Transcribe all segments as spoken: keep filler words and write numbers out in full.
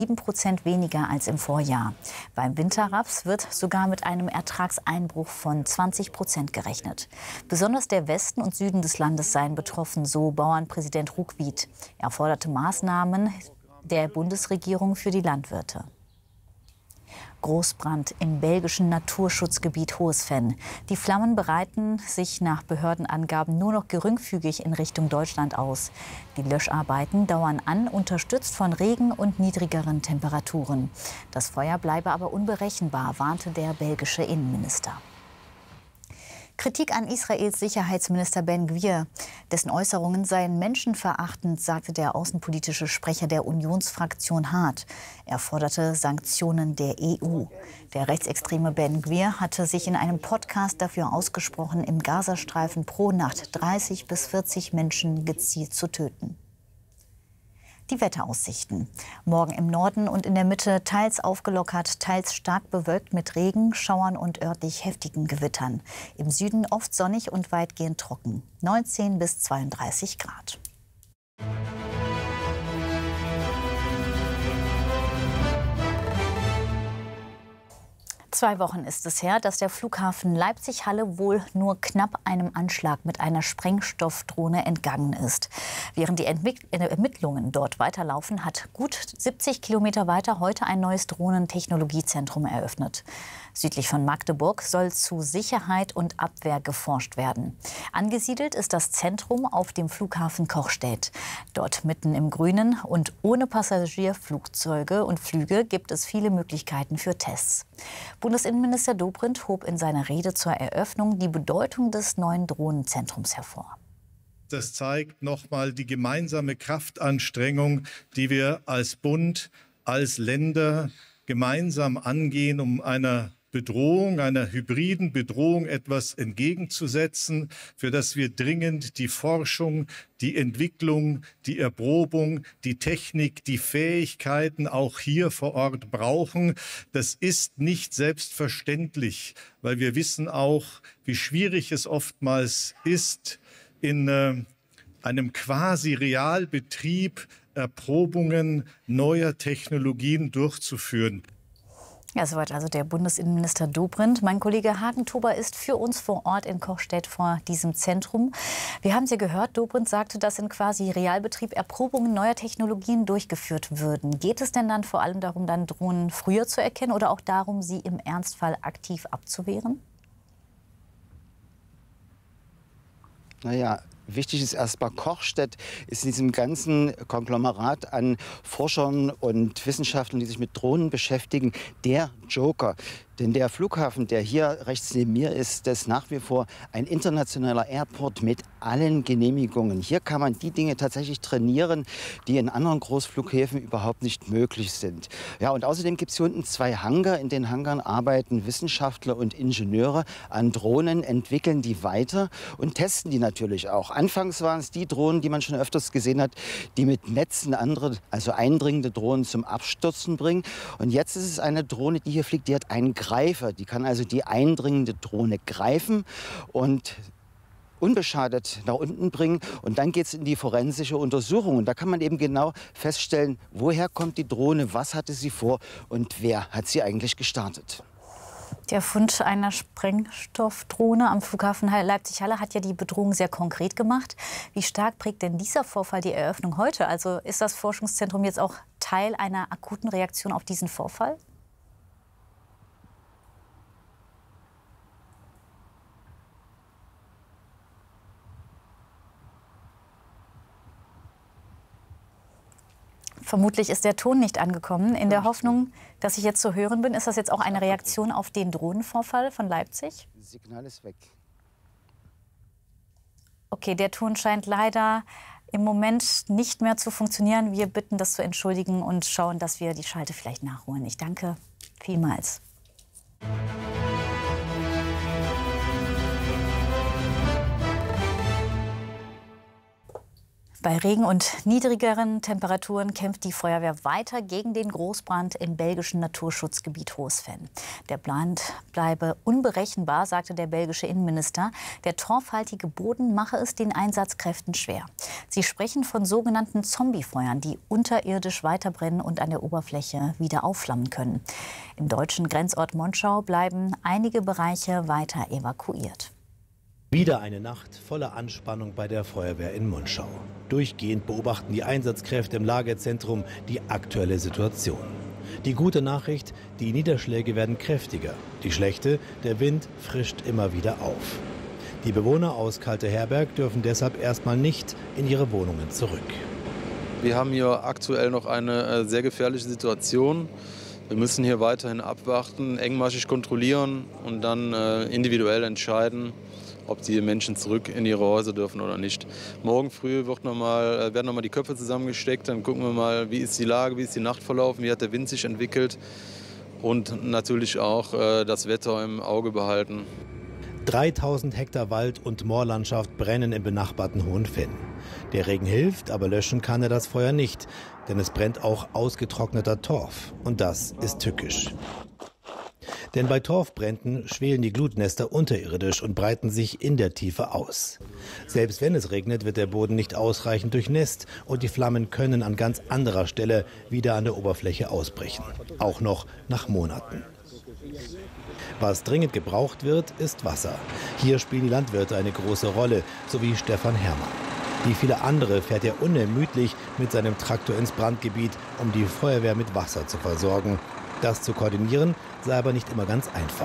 sieben Prozent weniger als im Vorjahr. Beim Winterraps wird sogar mit einem Ertragseinbruch von zwanzig Prozent gerechnet. Besonders der Westen und Süden des Landes seien betroffen, so Bauernpräsident Ruckwied. Er forderte Maßnahmen der Bundesregierung für die Landwirte. Großbrand im belgischen Naturschutzgebiet Hoesven. Die Flammen breiten sich nach Behördenangaben nur noch geringfügig in Richtung Deutschland aus. Die Löscharbeiten dauern an, unterstützt von Regen und niedrigeren Temperaturen. Das Feuer bleibe aber unberechenbar, warnte der belgische Innenminister. Kritik an Israels Sicherheitsminister Ben Gvir. Dessen Äußerungen seien menschenverachtend, sagte der außenpolitische Sprecher der Unionsfraktion Hart. Er forderte Sanktionen der E U. Der rechtsextreme Ben Gvir hatte sich in einem Podcast dafür ausgesprochen, im Gazastreifen pro Nacht dreißig bis vierzig Menschen gezielt zu töten. Die Wetteraussichten. Morgen im Norden und in der Mitte teils aufgelockert, teils stark bewölkt mit Regen, Schauern und örtlich heftigen Gewittern. Im Süden oft sonnig und weitgehend trocken. neunzehn bis zweiunddreißig Grad. Zwei Wochen ist es her, dass der Flughafen Leipzig-Halle wohl nur knapp einem Anschlag mit einer Sprengstoffdrohne entgangen ist. Während die Ermittlungen dort weiterlaufen, hat gut siebzig Kilometer weiter heute ein neues Drohnentechnologiezentrum eröffnet. Südlich von Magdeburg soll zu Sicherheit und Abwehr geforscht werden. Angesiedelt ist das Zentrum auf dem Flughafen Kochstedt. Dort mitten im Grünen und ohne Passagierflugzeuge und Flüge gibt es viele Möglichkeiten für Tests. Bundesinnenminister Dobrindt hob in seiner Rede zur Eröffnung die Bedeutung des neuen Drohnenzentrums hervor. Das zeigt nochmal die gemeinsame Kraftanstrengung, die wir als Bund, als Länder gemeinsam angehen, um einer Bedrohung, einer hybriden Bedrohung etwas entgegenzusetzen, für das wir dringend die Forschung, die Entwicklung, die Erprobung, die Technik, die Fähigkeiten auch hier vor Ort brauchen. Das ist nicht selbstverständlich, weil wir wissen auch, wie schwierig es oftmals ist, in äh, einem quasi Realbetrieb Erprobungen neuer Technologien durchzuführen. Ja, soweit also der Bundesinnenminister Dobrindt. Mein Kollege Hagentuber ist für uns vor Ort in Kochstedt vor diesem Zentrum. Wir haben Sie gehört, Dobrindt sagte, dass in quasi Realbetrieb Erprobungen neuer Technologien durchgeführt würden. Geht es denn dann vor allem darum, dann Drohnen früher zu erkennen oder auch darum, sie im Ernstfall aktiv abzuwehren? Naja, wichtig ist erstmal, Kochstedt ist in diesem ganzen Konglomerat an Forschern und Wissenschaftlern, die sich mit Drohnen beschäftigen, der Joker. Denn der Flughafen, der hier rechts neben mir ist, das ist nach wie vor ein internationaler Airport mit allen Genehmigungen. Hier kann man die Dinge tatsächlich trainieren, die in anderen Großflughäfen überhaupt nicht möglich sind. Ja, und außerdem gibt es hier unten zwei Hangar. In den Hangaren arbeiten Wissenschaftler und Ingenieure an Drohnen, entwickeln die weiter und testen die natürlich auch. Anfangs waren es die Drohnen, die man schon öfters gesehen hat, die mit Netzen andere, also eindringende Drohnen zum Abstürzen bringen. Und jetzt ist es eine Drohne, die hier fliegt, die hat einen Greifer. Die kann also die eindringende Drohne greifen und unbeschadet nach unten bringen. Und dann geht es in die forensische Untersuchung. Und da kann man eben genau feststellen, woher kommt die Drohne, was hatte sie vor und wer hat sie eigentlich gestartet. Der Fund einer Sprengstoffdrohne am Flughafen Leipzig-Halle hat ja die Bedrohung sehr konkret gemacht. Wie stark prägt denn dieser Vorfall die Eröffnung heute? Also ist das Forschungszentrum jetzt auch Teil einer akuten Reaktion auf diesen Vorfall? Vermutlich ist der Ton nicht angekommen. In der Hoffnung, dass ich jetzt zu hören bin, ist das jetzt auch eine Reaktion auf den Drohnenvorfall von Leipzig? Das Signal ist weg. Okay, der Ton scheint leider im Moment nicht mehr zu funktionieren. Wir bitten, das zu entschuldigen und schauen, dass wir die Schalte vielleicht nachholen. Ich danke vielmals. Bei Regen und niedrigeren Temperaturen kämpft die Feuerwehr weiter gegen den Großbrand im belgischen Naturschutzgebiet Hoosveen. Der Brand bleibe unberechenbar, sagte der belgische Innenminister. Der torfhaltige Boden mache es den Einsatzkräften schwer. Sie sprechen von sogenannten Zombiefeuern, die unterirdisch weiterbrennen und an der Oberfläche wieder aufflammen können. Im deutschen Grenzort Monschau bleiben einige Bereiche weiter evakuiert. Wieder eine Nacht voller Anspannung bei der Feuerwehr in Monschau. Durchgehend beobachten die Einsatzkräfte im Lagezentrum die aktuelle Situation. Die gute Nachricht, die Niederschläge werden kräftiger. Die schlechte, der Wind frischt immer wieder auf. Die Bewohner aus Kalteherberg dürfen deshalb erstmal nicht in ihre Wohnungen zurück. Wir haben hier aktuell noch eine sehr gefährliche Situation. Wir müssen hier weiterhin abwarten, engmaschig kontrollieren und dann individuell entscheiden, ob die Menschen zurück in ihre Häuser dürfen oder nicht. Morgen früh wird noch mal, werden noch mal die Köpfe zusammengesteckt, dann gucken wir mal, wie ist die Lage, wie ist die Nacht verlaufen, wie hat der Wind sich entwickelt und natürlich auch äh, das Wetter im Auge behalten. dreitausend Hektar Wald und Moorlandschaft brennen im benachbarten Hohenfenn. Der Regen hilft, aber löschen kann er das Feuer nicht, denn es brennt auch ausgetrockneter Torf und das ist tückisch. Denn bei Torfbränden schwelen die Glutnester unterirdisch und breiten sich in der Tiefe aus. Selbst wenn es regnet, wird der Boden nicht ausreichend durchnässt und die Flammen können an ganz anderer Stelle wieder an der Oberfläche ausbrechen. Auch noch nach Monaten. Was dringend gebraucht wird, ist Wasser. Hier spielen die Landwirte eine große Rolle, so wie Stefan Herrmann. Wie viele andere fährt er unermüdlich mit seinem Traktor ins Brandgebiet, um die Feuerwehr mit Wasser zu versorgen. Das zu koordinieren sei aber nicht immer ganz einfach.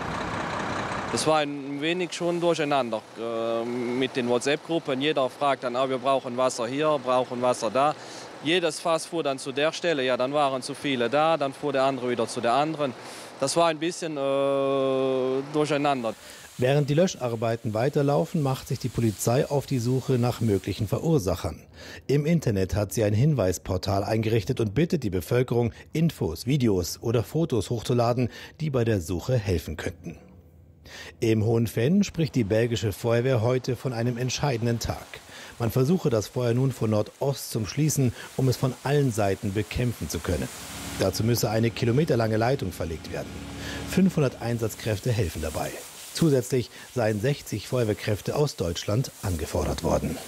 Es war ein wenig schon durcheinander äh, mit den WhatsApp-Gruppen. Jeder fragt dann, ah, wir brauchen Wasser hier, brauchen Wasser da. Jedes Fass fuhr dann zu der Stelle, ja, dann waren zu viele da, dann fuhr der andere wieder zu der anderen. Das war ein bisschen äh, durcheinander. Während die Löscharbeiten weiterlaufen, macht sich die Polizei auf die Suche nach möglichen Verursachern. Im Internet hat sie ein Hinweisportal eingerichtet und bittet die Bevölkerung, Infos, Videos oder Fotos hochzuladen, die bei der Suche helfen könnten. Im Hohenfenn spricht die belgische Feuerwehr heute von einem entscheidenden Tag. Man versuche das Feuer nun von Nordost zum Schließen, um es von allen Seiten bekämpfen zu können. Dazu müsse eine kilometerlange Leitung verlegt werden. fünfhundert Einsatzkräfte helfen dabei. Zusätzlich seien sechzig Feuerwehrkräfte aus Deutschland angefordert worden.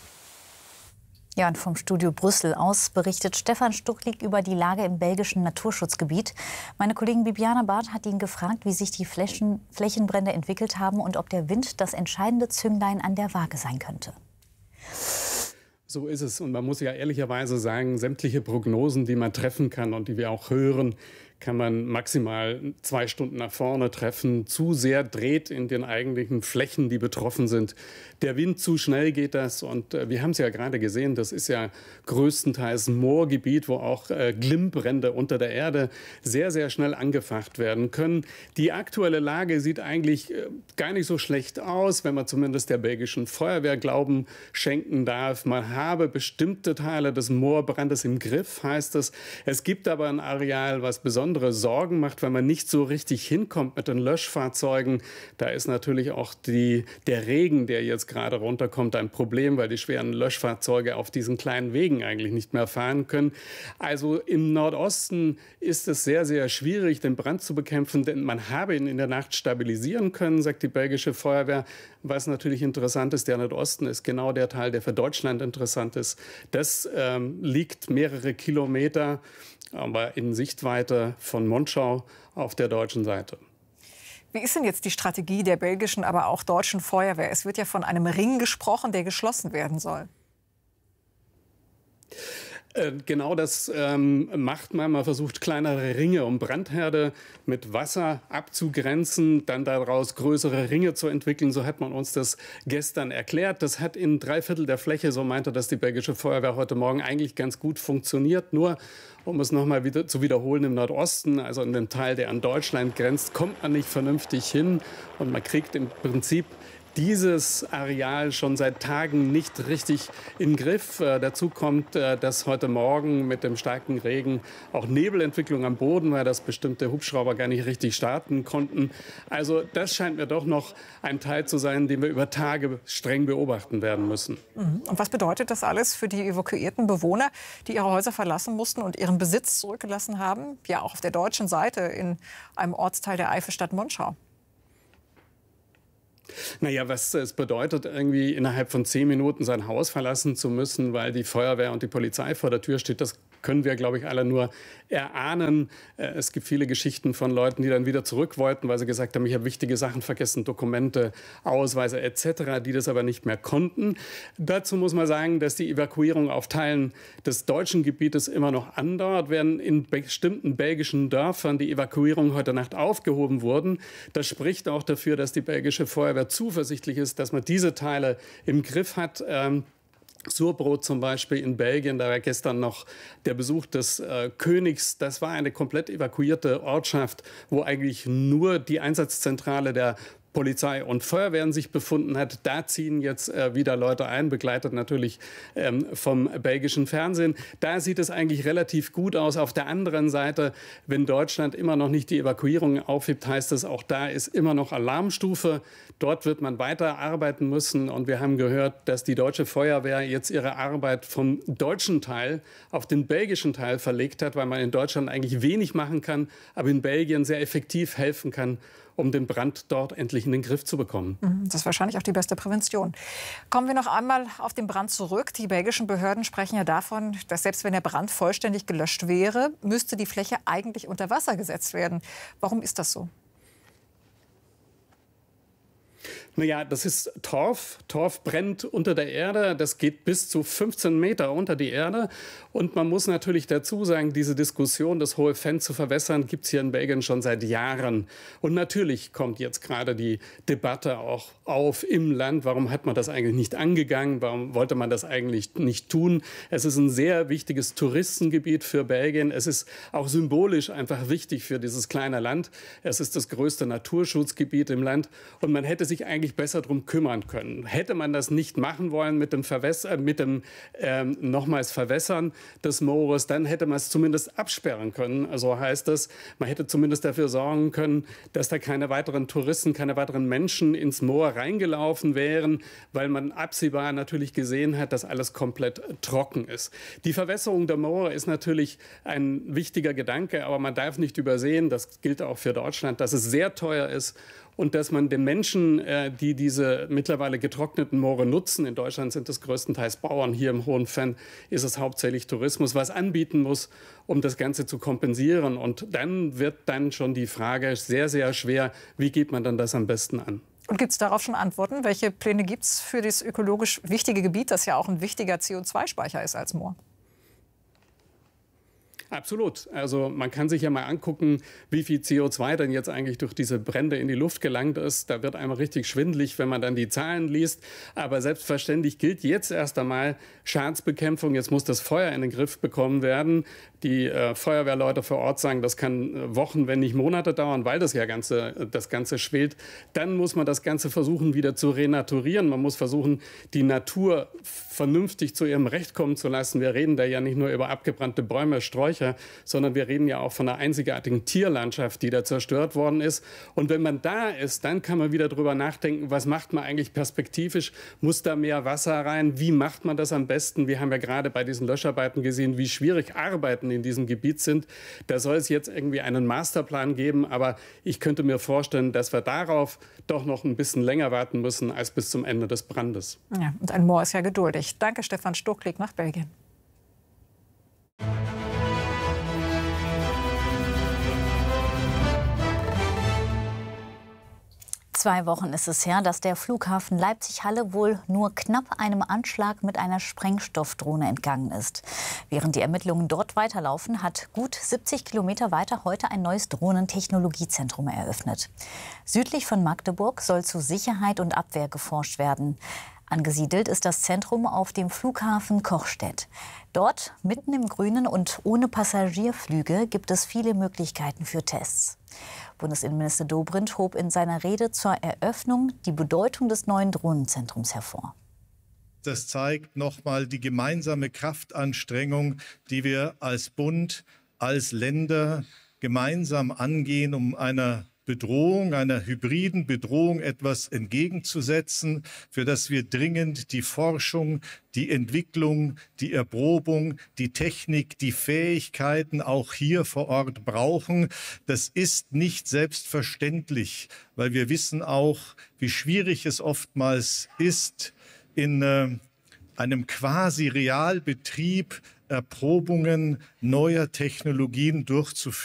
Ja, und vom Studio Brüssel aus berichtet Stefan Stucklig über die Lage im belgischen Naturschutzgebiet. Meine Kollegin Bibiana Barth hat ihn gefragt, wie sich die Flächen, Flächenbrände entwickelt haben und ob der Wind das entscheidende Zünglein an der Waage sein könnte. So ist es. Und man muss ja ehrlicherweise sagen, sämtliche Prognosen, die man treffen kann und die wir auch hören, kann man maximal zwei Stunden nach vorne treffen. Zu sehr dreht in den eigentlichen Flächen, die betroffen sind. Der Wind, zu schnell geht das. Und äh, wir haben es ja gerade gesehen, das ist ja größtenteils Moorgebiet, wo auch äh, Glimmbrände unter der Erde sehr, sehr schnell angefacht werden können. Die aktuelle Lage sieht eigentlich äh, gar nicht so schlecht aus, wenn man zumindest der belgischen Feuerwehr Glauben schenken darf. Man habe bestimmte Teile des Moorbrandes im Griff, heißt es. Es gibt aber ein Areal, was besonders Sorgen macht, weil man nicht so richtig hinkommt mit den Löschfahrzeugen. Da ist natürlich auch die, der Regen, der jetzt gerade runterkommt, ein Problem, weil die schweren Löschfahrzeuge auf diesen kleinen Wegen eigentlich nicht mehr fahren können. Also im Nordosten ist es sehr, sehr schwierig, den Brand zu bekämpfen, denn man habe ihn in der Nacht stabilisieren können, sagt die belgische Feuerwehr. Was natürlich interessant ist, der Nordosten ist genau der Teil, der für Deutschland interessant ist. Das ähm, liegt mehrere Kilometer, aber in Sichtweite von Monschau auf der deutschen Seite. Wie ist denn jetzt die Strategie der belgischen, aber auch deutschen Feuerwehr? Es wird ja von einem Ring gesprochen, der geschlossen werden soll. Genau das ähm, macht man. Man versucht kleinere Ringe, um Brandherde mit Wasser abzugrenzen, dann daraus größere Ringe zu entwickeln. So hat man uns das gestern erklärt. Das hat in drei Viertel der Fläche, so meinte das die belgische Feuerwehr heute Morgen, eigentlich ganz gut funktioniert. Nur, um es noch mal wieder zu wiederholen, im Nordosten, also in dem Teil, der an Deutschland grenzt, kommt man nicht vernünftig hin. Und man kriegt im Prinzip dieses Areal schon seit Tagen nicht richtig in den Griff. Äh, dazu kommt, äh, dass heute Morgen mit dem starken Regen auch Nebelentwicklung am Boden war, dass bestimmte Hubschrauber gar nicht richtig starten konnten. Also das scheint mir doch noch ein Teil zu sein, den wir über Tage streng beobachten werden müssen. Und was bedeutet das alles für die evakuierten Bewohner, die ihre Häuser verlassen mussten und ihren Besitz zurückgelassen haben? Ja, auch auf der deutschen Seite in einem Ortsteil der Eifelstadt Monschau. Naja, was es bedeutet, irgendwie innerhalb von zehn Minuten sein Haus verlassen zu müssen, weil die Feuerwehr und die Polizei vor der Tür steht, das können wir, glaube ich, alle nur erahnen. Es gibt viele Geschichten von Leuten, die dann wieder zurück wollten, weil sie gesagt haben, ich habe wichtige Sachen vergessen, Dokumente, Ausweise et cetera, die das aber nicht mehr konnten. Dazu muss man sagen, dass die Evakuierung auf Teilen des deutschen Gebietes immer noch andauert, während in bestimmten belgischen Dörfern die Evakuierung heute Nacht aufgehoben wurden. Das spricht auch dafür, dass die belgische Feuerwehr zuversichtlich ist, dass man diese Teile im Griff hat. Ähm, Surbrot zum Beispiel in Belgien, da war gestern noch der Besuch des äh, Königs. Das war eine komplett evakuierte Ortschaft, wo eigentlich nur die Einsatzzentrale der Polizei und Feuerwehren sich befunden hat. Da ziehen jetzt äh, wieder Leute ein, begleitet natürlich ähm, vom belgischen Fernsehen. Da sieht es eigentlich relativ gut aus. Auf der anderen Seite, wenn Deutschland immer noch nicht die Evakuierung aufhebt, heißt es, auch da ist immer noch Alarmstufe. Dort wird man weiter arbeiten müssen. Und wir haben gehört, dass die deutsche Feuerwehr jetzt ihre Arbeit vom deutschen Teil auf den belgischen Teil verlegt hat, weil man in Deutschland eigentlich wenig machen kann, aber in Belgien sehr effektiv helfen kann, um den Brand dort endlich in den Griff zu bekommen. Das ist wahrscheinlich auch die beste Prävention. Kommen wir noch einmal auf den Brand zurück. Die belgischen Behörden sprechen ja davon, dass selbst wenn der Brand vollständig gelöscht wäre, müsste die Fläche eigentlich unter Wasser gesetzt werden. Warum ist das so? Naja, das ist Torf. Torf brennt unter der Erde. Das geht bis zu fünfzehn Meter unter die Erde. Und man muss natürlich dazu sagen, diese Diskussion, das Hohe Venn zu verwässern, gibt es hier in Belgien schon seit Jahren. Und natürlich kommt jetzt gerade die Debatte auch auf im Land. Warum hat man das eigentlich nicht angegangen? Warum wollte man das eigentlich nicht tun? Es ist ein sehr wichtiges Touristengebiet für Belgien. Es ist auch symbolisch einfach wichtig für dieses kleine Land. Es ist das größte Naturschutzgebiet im Land. Und man hätte sich eigentlich besser darum kümmern können. Hätte man das nicht machen wollen mit dem, Verwässer, mit dem ähm, nochmals Verwässern des Moores, dann hätte man es zumindest absperren können. Also heißt das, man hätte zumindest dafür sorgen können, dass da keine weiteren Touristen, keine weiteren Menschen ins Moor reingelaufen wären, weil man absehbar natürlich gesehen hat, dass alles komplett trocken ist. Die Verwässerung der Moore ist natürlich ein wichtiger Gedanke, aber man darf nicht übersehen, das gilt auch für Deutschland, dass es sehr teuer ist und dass man den Menschen, die diese mittlerweile getrockneten Moore nutzen, in Deutschland sind es größtenteils Bauern, hier im Hohen Venn ist es hauptsächlich Tourismus, was anbieten muss, um das Ganze zu kompensieren. Und dann wird dann schon die Frage sehr, sehr schwer, wie geht man dann das am besten an? Und gibt es darauf schon Antworten? Welche Pläne gibt es für das ökologisch wichtige Gebiet, das ja auch ein wichtiger C O zwei Speicher ist als Moor? Absolut. Also man kann sich ja mal angucken, wie viel C O zwei denn jetzt eigentlich durch diese Brände in die Luft gelangt ist. Da wird einmal richtig schwindelig, wenn man dann die Zahlen liest. Aber selbstverständlich gilt jetzt erst einmal Schadensbekämpfung. Jetzt muss das Feuer in den Griff bekommen werden. Die äh, Feuerwehrleute vor Ort sagen, das kann Wochen, wenn nicht Monate dauern, weil das ja ganze, das Ganze schwelt. Dann muss man das Ganze versuchen, wieder zu renaturieren. Man muss versuchen, die Natur vernünftig zu ihrem Recht kommen zu lassen. Wir reden da ja nicht nur über abgebrannte Bäume, Sträucher, sondern wir reden ja auch von einer einzigartigen Tierlandschaft, die da zerstört worden ist. Und wenn man da ist, dann kann man wieder drüber nachdenken, was macht man eigentlich perspektivisch? Muss da mehr Wasser rein? Wie macht man das am besten? Wir haben ja gerade bei diesen Löscharbeiten gesehen, wie schwierig Arbeiten in diesem Gebiet sind. Da soll es jetzt irgendwie einen Masterplan geben, aber ich könnte mir vorstellen, dass wir darauf doch noch ein bisschen länger warten müssen als bis zum Ende des Brandes. Ja, und ein Moor ist ja geduldig. Danke, Stefan Stucklig nach Belgien. Zwei Wochen ist es her, dass der Flughafen Leipzig-Halle wohl nur knapp einem Anschlag mit einer Sprengstoffdrohne entgangen ist. Während die Ermittlungen dort weiterlaufen, hat gut siebzig Kilometer weiter heute ein neues Drohnentechnologiezentrum eröffnet. Südlich von Magdeburg soll zu Sicherheit und Abwehr geforscht werden. Angesiedelt ist das Zentrum auf dem Flughafen Kochstedt. Dort, mitten im Grünen und ohne Passagierflüge, gibt es viele Möglichkeiten für Tests. Bundesinnenminister Dobrindt hob in seiner Rede zur Eröffnung die Bedeutung des neuen Drohnenzentrums hervor. Das zeigt nochmal die gemeinsame Kraftanstrengung, die wir als Bund, als Länder gemeinsam angehen, um einer Bedrohung, einer hybriden Bedrohung etwas entgegenzusetzen, für das wir dringend die Forschung, die Entwicklung, die Erprobung, die Technik, die Fähigkeiten auch hier vor Ort brauchen. Das ist nicht selbstverständlich, weil wir wissen auch, wie schwierig es oftmals ist, in äh, einem quasi Realbetrieb Erprobungen neuer Technologien durchzuführen.